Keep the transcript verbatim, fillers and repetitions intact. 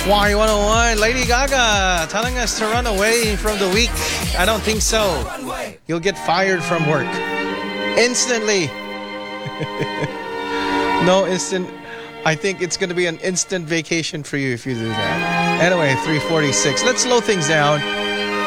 Y one oh one, Lady Gaga telling us to run away from the week. I don't think so. You'll get fired from work. Instantly. No instant. I think it's going to be an instant vacation for you if you do that. Anyway, three forty-six. Let's slow things down.